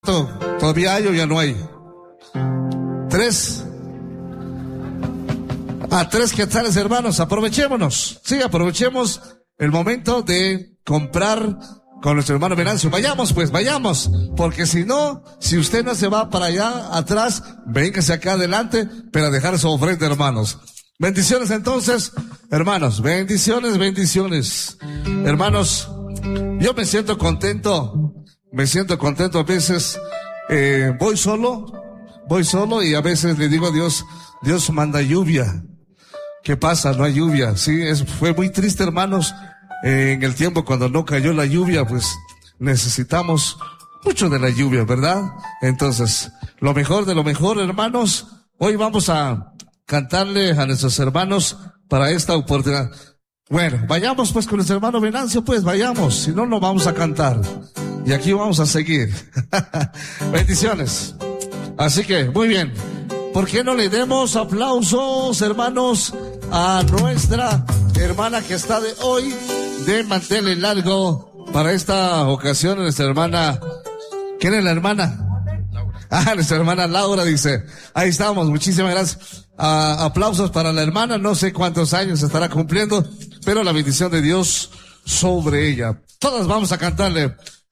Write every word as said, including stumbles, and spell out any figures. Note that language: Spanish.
¿Cuánto? ¿Todavía hay o ya no hay? ¿Tres? A tres quetzales, hermanos, aprovechémonos. Sí, aprovechemos el momento de comprar con nuestro hermano Venancio. Vayamos pues, vayamos, porque si no, si usted no se va para allá atrás, véngase acá adelante para dejar su ofrenda, hermanos. Bendiciones entonces, hermanos, bendiciones, bendiciones. Hermanos, yo me siento contento, me siento contento a veces, eh, voy solo, voy solo y a veces le digo a Dios, Dios manda lluvia. ¿Qué pasa? No hay lluvia. Sí, es, fue muy triste, hermanos, eh, en el tiempo cuando no cayó la lluvia, pues necesitamos mucho de la lluvia, ¿verdad? Entonces, lo mejor de lo mejor, hermanos, hoy vamos a cantarle a nuestros hermanos para esta oportunidad. Bueno, vayamos pues con nuestro hermano Venancio, pues vayamos, si no, no vamos a cantar. Y aquí vamos a seguir. Bendiciones. Así que, muy bien. ¿Por qué no le demos aplausos, hermanos, a nuestra hermana que está de hoy de mantener largo para esta ocasión, nuestra hermana? ¿Quién es la hermana? Ah, nuestra hermana Laura, dice. Ahí estamos, muchísimas gracias. Ah, aplausos para la hermana, no sé cuántos años estará cumpliendo, pero la bendición de Dios sobre ella. Todas vamos a cantarle